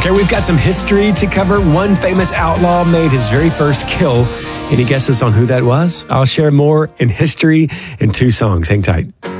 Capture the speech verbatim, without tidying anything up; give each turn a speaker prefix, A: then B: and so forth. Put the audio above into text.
A: Okay, we've got some history to cover. One famous outlaw made his very first kill. Any guesses on who that was? I'll share more in history in two songs. Hang tight.